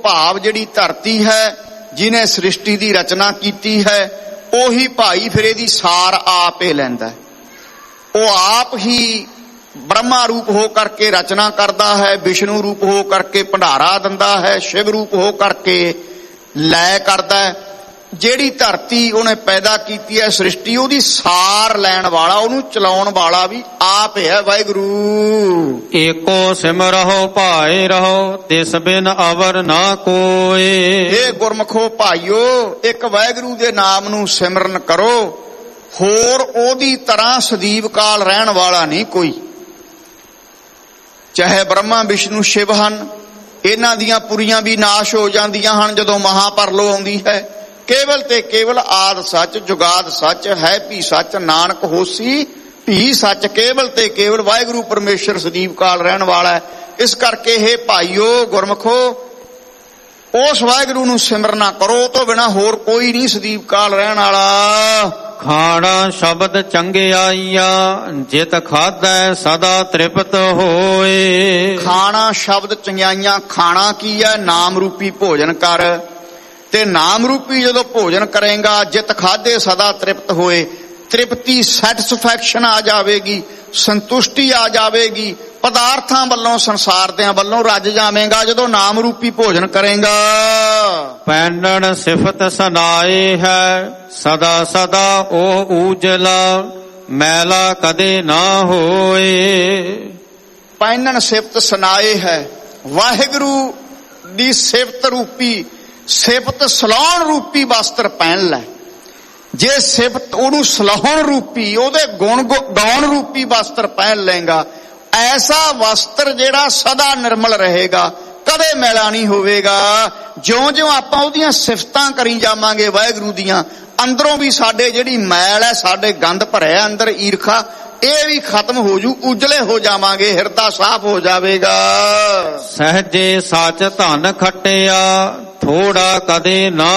ਭਾਵ ਜਿਹੜੀ ਧਰਤੀ ਹੈ, ਜਿਹਨੇ ਸ੍ਰਿਸ਼ਟੀ ਦੀ ਰਚਨਾ ਕੀਤੀ ਹੈ, ਉਹੀ ਭਾਈ ਫਿਰ ਇਹਦੀ ਸਾਰ ਆਪ ਹੀ ਲੈਂਦਾ। ਉਹ ਆਪ ਹੀ ਬ੍ਰਹਮਾ ਰੂਪ ਹੋ ਕਰਕੇ ਰਚਨਾ ਕਰਦਾ ਹੈ, ਵਿਸ਼ਨੂੰ ਰੂਪ ਹੋ ਕਰਕੇ ਭੰਡਾਰਾ ਦਿੰਦਾ ਹੈ, ਸ਼ਿਵ ਰੂਪ ਹੋ ਕਰਕੇ ਲੈ ਕਰਦਾ ਹੈ। ਜਿਹੜੀ ਧਰਤੀ ਉਹਨੇ ਪੈਦਾ ਕੀਤੀ ਹੈ ਸ੍ਰਿਸ਼ਟੀ, ਉਹਦੀ ਸਾਰ ਲੈਣ ਵਾਲਾ, ਉਹਨੂੰ ਚਲਾਉਣ ਵਾਲਾ ਵੀ ਆਪ ਹੈ ਵਾਹਿਗੁਰੂ। ਏਕੋ ਸਿਮਰਹੁ ਭਾਏ ਰਹੋ ਤਿਸ ਬਿਨ ਅਵਰ ਨਾ ਕੋਏ। ਇਹ ਗੁਰਮਖੋ ਭਾਈਓ, ਇੱਕ ਵਾਹਿਗੁਰੂ ਦੇ ਨਾਮ ਨੂੰ ਸਿਮਰਨ ਕਰੋ, ਹੋਰ ਉਹਦੀ ਤਰ੍ਹਾਂ ਸਦੀਵ ਕਾਲ ਰਹਿਣ ਵਾਲਾ ਨਹੀਂ ਕੋਈ। ਚਾਹੇ ਬ੍ਰਹਮਾ ਵਿਸ਼ਨੂੰ ਸ਼ਿਵ ਹਨ, ਇਹਨਾਂ ਦੀਆਂ ਪੁਰੀਆਂ ਵੀ ਨਾਸ਼ ਹੋ ਜਾਂਦੀਆਂ ਹਨ ਜਦੋਂ ਮਹਾਪਰਲੋ ਆਉਂਦੀ ਹੈ। ਕੇਵਲ ਤੇ ਕੇਵਲ ਆਦ ਸੱਚ, ਜੁਗਾਦ ਸੱਚ, ਹੈ ਭੀ ਸੱਚ, ਨਾਨਕ ਹੋਸੀ ਭੀ ਸੱਚ। ਕੇਵਲ ਤੇ ਕੇਵਲ ਵਾਹਿਗੁਰੂ ਪਰਮੇਸ਼ਰ ਸਦੀਵ ਕਾਲ ਰਹਿਣ ਵਾਲਾ ਹੈ। ਇਸ ਕਰਕੇ ਇਹ ਭਾਈਓ ਗੁਰਮਖੋ, ਉਸ ਵਾਹਿਗੁਰੂ ਨੂੰ ਸਿਮਰਨਾ ਕਰੋ, ਉਹ ਤੋਂ ਬਿਨਾਂ ਹੋਰ ਕੋਈ ਨਹੀਂ ਸਦੀਵ ਕਾਲ ਰਹਿਣ ਵਾਲਾ। ਖਾਣਾ ਸ਼ਬਦ ਚੰਗਿਆਈਆ ਜਿਤ ਖਾਧੈ ਸਦਾ ਤ੍ਰਿਪਤ ਹੋਏ। ਖਾਣਾ ਸ਼ਬਦ ਚੰਗਿਆਈਆਂ, ਖਾਣਾ ਕੀ ਹੈ? ਨਾਮ ਰੂਪੀ ਭੋਜਨ ਕਰ, ਤੇ ਨਾਮ ਰੂਪੀ ਜਦੋਂ ਭੋਜਨ ਕਰੇਗਾ, ਜਿਤ ਖਾਧੇ ਸਦਾ ਤ੍ਰਿਪਤ ਹੋਏ। ਤ੍ਰਿਪਤੀ, ਸੈਟਿਸਫੈਕਸ਼ਨ ਆ ਜਾਵੇਗੀ, ਸੰਤੁਸ਼ਟੀ ਆ ਜਾਵੇਗੀ, ਪਦਾਰਥਾਂ ਵੱਲੋਂ, ਸੰਸਾਰ ਦਿਆਂ ਵੱਲੋਂ ਰੱਜ ਜਾਵੇਗਾ ਜਦੋਂ ਨਾਮ ਰੂਪੀ ਭੋਜਨ ਕਰੇਗਾ। ਪੈਨਣ ਸਿਫਤ ਸਨਾਏ ਹੈ ਸਦਾ ਸਦਾ ਉਹ ਊਜਲਾ ਮੈਲਾ ਕਦੇ ਨਾ ਹੋਏ। ਪੈਨਣ ਸਿਫਤ ਸਨਾਏ ਹੈ, ਵਾਹਿਗੁਰੂ ਦੀ ਸਿਫਤ ਰੂਪੀ, ਸਿਫਤ ਸਲਾਉਣ ਰੂਪੀ ਵਸਤਰ ਪਹਿਨ ਲੈ। ਜੇ ਸਿਫਤ ਉਹਨੂੰ ਸਲਾਉਣ ਰੂਪੀ, ਉਹਦੇ ਗੁਣ ਗਾਉਣ ਰੂਪੀ ਵਸਤਰ ਪਹਿਨ ਲਏਗਾ, ਐਸਾ ਵਸਤਰ ਜਿਹੜਾ ਸਦਾ ਨਿਰਮਲ ਰਹੇਗਾ, ਕਦੇ ਮੈਲਾ ਨਹੀਂ ਹੋਵੇਗਾ। ਜਿਉਂ ਜਿਉਂ ਆਪਾਂ ਉਹਦੀਆਂ ਸਿਫਤਾਂ ਕਰੀ ਜਾਵਾਂਗੇ ਵਾਹਿਗੁਰੂ ਦੀਆਂ, ਅੰਦਰੋਂ ਵੀ ਸਾਡੇ ਜਿਹੜੀ ਮੈਲ ਹੈ, ਸਾਡੇ ਗੰਦ ਭਰਿਆ ਅੰਦਰ ਈਰਖਾ, ਇਹ ਵੀ ਖਤਮ ਹੋ ਜੂ, ਉਜਲੇ ਹੋ ਜਾਵਾਂਗੇ, ਹਿਰਦਾ ਸਾਫ਼ ਹੋ ਜਾਵੇਗਾ। ਸਹਜੇ ਸੱਚ ਧਨ ਖੱਟਿਆ ਥੋੜਾ ਕਦੇ ਨਾ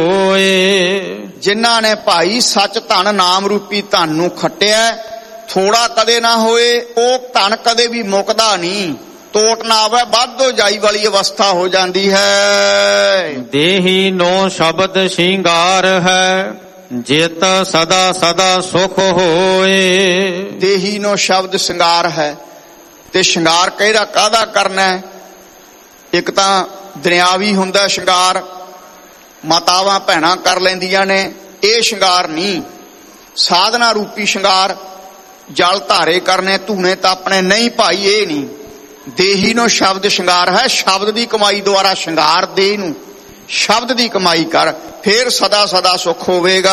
ਹੋਏ। ਜਿਨ੍ਹਾਂ ਨੇ ਭਾਈ ਸੱਚ ਧਨ ਨਾਮ ਰੂਪੀ ਧਨ ਨੂੰ ਖੱਟਿਆ, ਥੋੜਾ ਕਦੇ ਨਾ ਹੋਏ। ਉਹ ਧਨ ਕਦੇ ਵੀ ਮੁੱਕਦਾ ਨਹੀਂ, ਤੋਟ ਨਾ ਆਵੇ, ਵਾਧੋ ਜਾਈ ਵਾਲੀ ਅਵਸਥਾ ਹੋ ਜਾਂਦੀ ਹੈ। ਦੇਹੀ ਨੋ ਸ਼ਬਦ ਸ਼ਿੰਗਾਰ ਹੈ ਜਿਤ ਸਦਾ ਸਦਾ ਸੁਖ ਹੋਏ। ਦੇਹੀ ਨੋ ਸ਼ਬਦ ਸ਼ਿੰਗਾਰ ਹੈ, ਤੇ ਸ਼ਿੰਗਾਰ ਕਿਹੜਾ ਕਾਹਦਾ ਕਰਨਾ ਹੈ? ਇੱਕ ਤਾਂ ਦੁਨਿਆਵੀ ਹੁੰਦਾ ਸ਼ਿੰਗਾਰ, ਮਾਤਾਵਾਂ ਭੈਣਾਂ ਕਰ ਲੈਂਦੀਆਂ ਨੇ, ਇਹ ਸ਼ਿੰਗਾਰ ਨਹੀਂ। ਸਾਧਨਾ ਰੂਪੀ ਸ਼ਿੰਗਾਰ, ਜਲ ਧਾਰੇ ਕਰਨੇ, ਧੂਣੇ ਤਾਪਣੇ ਨਹੀਂ ਭਾਈ, ਇਹ ਨਹੀਂ। ਦੇਹੀ ਨੂੰ ਸ਼ਬਦ ਸ਼ਿੰਗਾਰ ਹੈ, ਸ਼ਬਦ ਦੀ ਕਮਾਈ ਦੁਆਰਾ ਸ਼ਿੰਗਾਰ ਦੇਹ ਨੂੰ, ਸ਼ਬਦ ਦੀ ਕਮਾਈ ਕਰ, ਫੇਰ ਸਦਾ ਸਦਾ ਸੁਖ ਹੋਵੇਗਾ।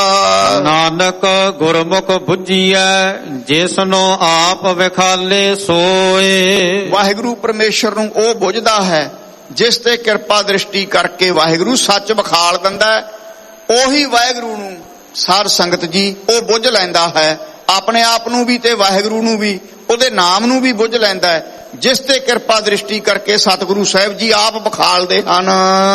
ਨਾਨਕ ਗੁਰਮੁਖ ਬੁੱਝੀਐ ਜਿਸਨੂੰ ਆਪ ਵਿਖਾਲੇ ਸੋਏ। ਵਾਹਿਗੁਰੂ ਪਰਮੇਸ਼ਰ ਨੂੰ ਉਹ ਬੁੱਝਦਾ ਹੈ ਜਿਸ ਤੇ ਕਿਰਪਾ ਦ੍ਰਿਸ਼ਟੀ ਕਰਕੇ ਵਾਹਿਗੁਰੂ ਸੱਚ ਵਿਖਾਲ ਦਿੰਦਾ ਹੈ। ਉਹੀ ਵਾਹਿਗੁਰੂ ਨੂੰ ਸਾਧ ਸੰਗਤ ਜੀ ਉਹ ਬੁੱਝ ਲੈਂਦਾ ਹੈ, ਆਪਣੇ ਆਪ ਨੂੰ ਵੀ ਤੇ ਵਾਹਿਗੁਰੂ ਨੂੰ ਵੀ, ਉਹਦੇ ਨਾਮ ਨੂੰ ਵੀ ਬੁੱਝ ਲੈਂਦਾ ਹੈ, ਜਿਸ ਤੇ ਕਿਰਪਾ ਦ੍ਰਿਸ਼ਟੀ ਕਰਕੇ ਸਤਿਗੁਰੂ ਸਾਹਿਬ ਜੀ ਆਪ ਵਿਖਾਲਦੇ ਹਨ।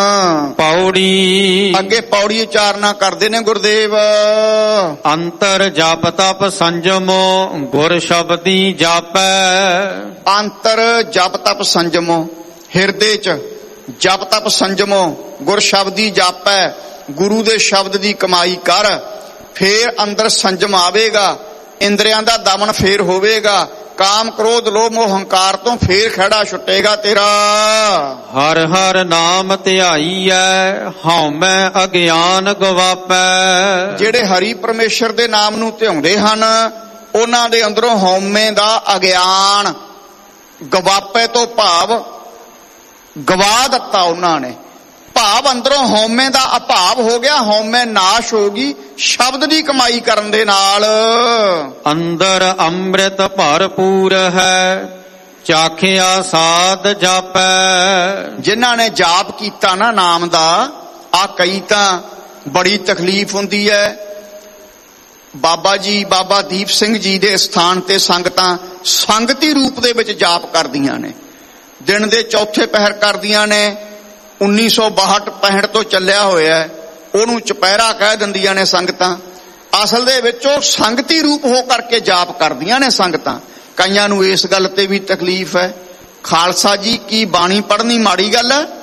ਪੌੜੀ ਅੱਗੇ ਪੌੜੀ ਉਚਾਰਨਾ ਕਰਦੇ ਨੇ ਗੁਰਦੇਵ। ਅੰਤਰ ਜਪ ਤਪ ਸੰਜਮੋ ਗੁਰ ਸ਼ਬਦੀ ਜਾਪੈ। ਅੰਤਰ ਜਪ ਤਪ ਸੰਜਮੋ, ਹਿਰਦੇ ਚ ਜਪ ਤਪ ਸੰਜਮੋ, ਗੁਰ ਸ਼ਬਦੀ ਜਾਪੈ, ਗੁਰੂ ਦੇ ਸ਼ਬਦ ਦੀ ਕਮਾਈ ਕਰ, ਫੇਰ ਅੰਦਰ ਸੰਜਮ ਆਵੇਗਾ, ਇੰਦਰੀਆਂ ਦਾ ਦਮਨ ਫੇਰ ਹੋਵੇਗਾ, ਕਾਮ ਕ੍ਰੋਧ ਲੋਭ ਮੋਹ ਹੰਕਾਰ ਤੋਂ ਫੇਰ ਖੜਾ ਛੁੱਟੇਗਾ ਤੇਰਾ। ਹਰ ਹਰ ਨਾਮ ਧਿਆਈਐ ਹਉਮੈ ਅਗਿਆਨ ਗਵਾਪੈ। ਜਿਹੜੇ ਹਰੀ ਪਰਮੇਸ਼ਰ ਦੇ ਨਾਮ ਨੂੰ ਧਿਆਉਂਦੇ ਹਨ, ਉਹਨਾਂ ਦੇ ਅੰਦਰੋਂ ਹਉਮੈ ਦਾ ਅਗਿਆਨ ਗਵਾਪੈ ਤੋਂ ਭਾਵ ਗਵਾ ਦਿੱਤਾ ਉਹਨਾਂ ਨੇ, ਭਾਵ ਅੰਦਰੋਂ ਹਉਮੈ ਦਾ ਅਭਾਵ ਹੋ ਗਿਆ, ਹਉਮੈ ਨਾਸ਼ ਹੋ ਗਈ ਸ਼ਬਦ ਦੀ ਕਮਾਈ ਕਰਨ ਦੇ ਨਾਲ। ਅੰਦਰ ਅੰਮ੍ਰਿਤ ਭਰਪੂਰ ਹੈ ਚਾਖਿਆ ਸਾਧ ਜਾਪੈ। ਜਿਨ੍ਹਾਂ ਨੇ ਜਾਪ ਕੀਤਾ ਨਾ ਨਾਮ ਦਾ, ਆ ਕਈ ਤਾਂ ਬੜੀ ਤਕਲੀਫ ਹੁੰਦੀ ਹੈ। ਬਾਬਾ ਜੀ, ਬਾਬਾ ਦੀਪ ਸਿੰਘ ਜੀ ਦੇ ਸਥਾਨ ਤੇ ਸੰਗਤਾਂ ਸੰਗਤੀ ਰੂਪ ਦੇ ਵਿੱਚ ਜਾਪ ਕਰਦੀਆਂ ਨੇ, ਦਿਨ ਦੇ ਚੌਥੇ ਪਹਿਰ ਕਰਦੀਆਂ ਨੇ। 1962-65 ਤੋਂ ਚੱਲਿਆ ਹੋਇਆ, ਉਹਨੂੰ ਚੁਪਹਿਰਾ ਕਹਿ ਦਿੰਦੀਆਂ ਨੇ ਸੰਗਤਾਂ। ਅਸਲ ਦੇ ਵਿੱਚ ਉਹ ਸੰਗਤੀ ਰੂਪ ਹੋ ਕਰਕੇ ਜਾਪ ਕਰਦੀਆਂ ਨੇ ਸੰਗਤਾਂ। ਕਈਆਂ ਨੂੰ ਇਸ ਗੱਲ ਤੇ ਵੀ ਤਕਲੀਫ ਹੈ, ਖਾਲਸਾ ਜੀ ਕੀ ਬਾਣੀ ਪੜ੍ਹਨੀ ਮਾੜੀ ਗੱਲ ਹੈ?